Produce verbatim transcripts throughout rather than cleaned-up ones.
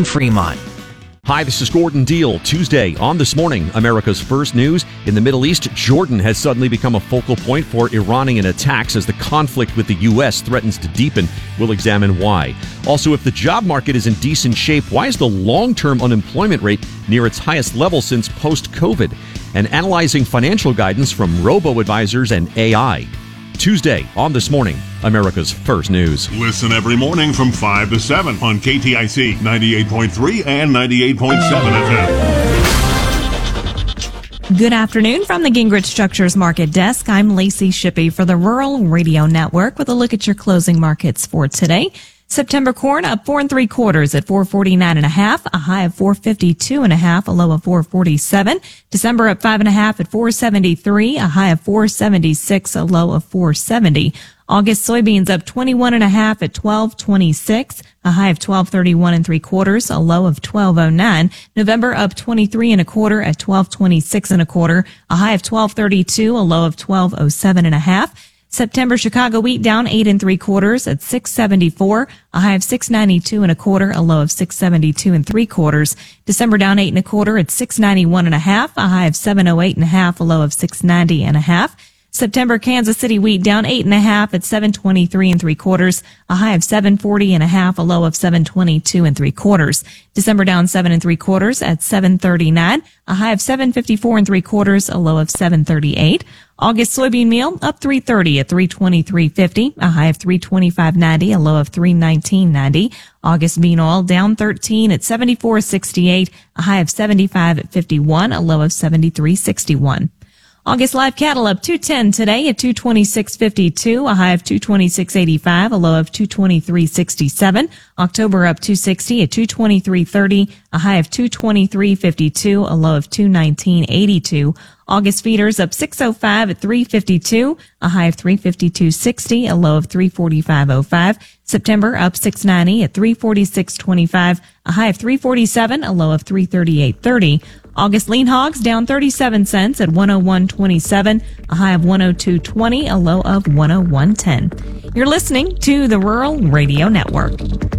in Fremont. Hi, this is Gordon Deal. Tuesday on This Morning, America's First News. In the Middle East, Jordan has suddenly become a focal point for Iranian attacks as the conflict with the U S threatens to deepen. We'll examine why. Also, if the job market is in decent shape, why is the long-term unemployment rate near its highest level since post-COVID? And analyzing financial guidance from robo-advisors and A I. Tuesday on This Morning, America's First News. Listen every morning from five to seven on K T I C ninety-eight point three and ninety-eight point seven F M. Good afternoon from the Gingrich Structures Market Desk. I'm Lacey Shippey for the Rural Radio Network with a look at your closing markets for today. September corn up four and three quarters at four forty-nine and a half, a high of four fifty-two and a half, a low of four forty-seven. December up five and a half at four seventy-three, a high of four seventy-six, a low of four seventy. August soybeans up twenty-one and a half at twelve twenty-six, a high of twelve thirty-one and three quarters, a low of twelve oh nine. November up twenty-three and a quarter at twelve twenty-six and a quarter, a high of twelve thirty-two, a low of twelve oh seven and a half. September Chicago wheat down eight and three quarters at six seventy-four, a high of six ninety-two and a quarter, a low of six seventy-two and three quarters. December down eight and a quarter at six ninety-one and a half, a high of seven oh eight and a half, a low of six ninety and a half. September Kansas City wheat down eight and a half at seven twenty-three and three quarters, a high of seven forty and a half, a low of seven twenty-two and three quarters. December down seven and three quarters at seven thirty-nine, a high of seven fifty-four and three quarters, a low of seven thirty-eight. August soybean meal up three thirty at three twenty-three fifty, a high of three twenty-five ninety, a low of three nineteen ninety. August bean oil down thirteen at seventy-four sixty-eight, a high of seventy-five at fifty-one, a low of seventy-three sixty-one. August live cattle up two ten today at two twenty-six fifty-two, a high of two twenty-six eighty-five, a low of two twenty-three sixty-seven. October up two sixty at two twenty-three thirty, a high of two twenty-three fifty-two, a low of two nineteen eighty-two. August feeders up six oh five at three fifty-two, a high of three fifty-two sixty, a low of three forty-five oh five. September up six ninety at three forty-six twenty-five, a high of three forty-seven, a low of three thirty-eight thirty. August lean hogs down thirty-seven cents at one oh one twenty-seven, a high of one oh two twenty, a low of one oh one ten. You're listening to the Rural Radio Network.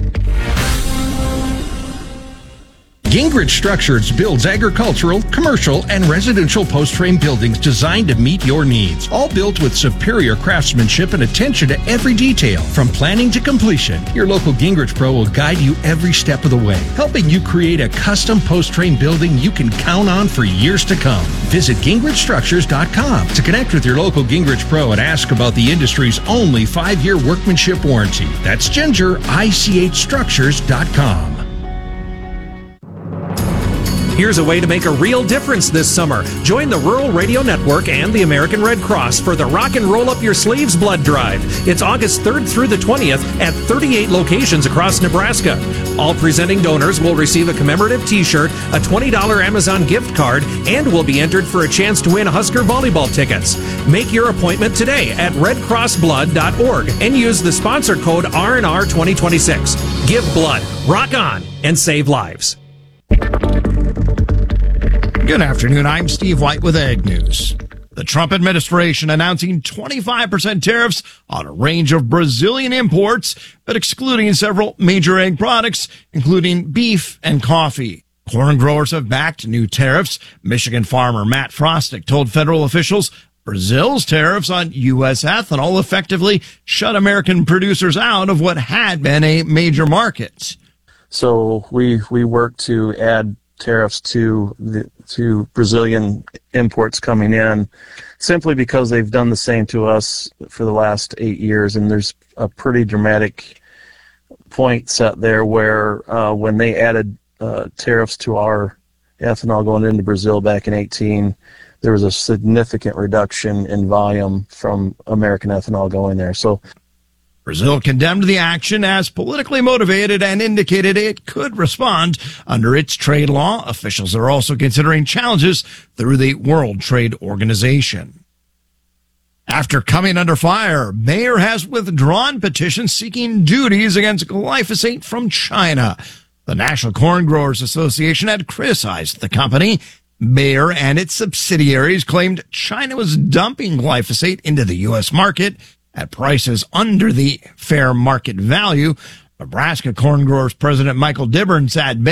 Gingrich Structures builds agricultural, commercial, and residential post-frame buildings designed to meet your needs. All built with superior craftsmanship and attention to every detail, from planning to completion. Your local Gingrich Pro will guide you every step of the way, helping you create a custom post-frame building you can count on for years to come. Visit Gingrich Structures dot com to connect with your local Gingrich Pro and ask about the industry's only five-year workmanship warranty. That's Ginger I C H Structures dot com. Here's a way to make a real difference this summer. Join the Rural Radio Network and the American Red Cross for the Rock and Roll Up Your Sleeves Blood Drive. It's August third through the twentieth at thirty-eight locations across Nebraska. All presenting donors will receive a commemorative t-shirt, a twenty dollars Amazon gift card, and will be entered for a chance to win Husker volleyball tickets. Make your appointment today at red cross blood dot org and use the sponsor code R N R twenty twenty-six. Give blood, rock on, and save lives. Good afternoon, I'm Steve White with Ag News. The Trump administration announcing twenty-five percent tariffs on a range of Brazilian imports, but excluding several major egg products, including beef and coffee. Corn growers have backed new tariffs. Michigan farmer Matt Frostick told federal officials Brazil's tariffs on U S ethanol effectively shut American producers out of what had been a major market. So we we work to add tariffs to the to Brazilian imports coming in, simply because they've done the same to us for the last eight years, and there's a pretty dramatic point set there where uh, when they added uh, tariffs to our ethanol going into Brazil back in eighteen, there was a significant reduction in volume from American ethanol going there. So Brazil condemned the action as politically motivated and indicated it could respond under its trade law. Officials are also considering challenges through the World Trade Organization. After coming under fire, Bayer has withdrawn petitions seeking duties against glyphosate from China. The National Corn Growers Association had criticized the company. Bayer and its subsidiaries claimed China was dumping glyphosate into the U S market at prices under the fair market value. Nebraska Corn Growers President Michael Dibburn said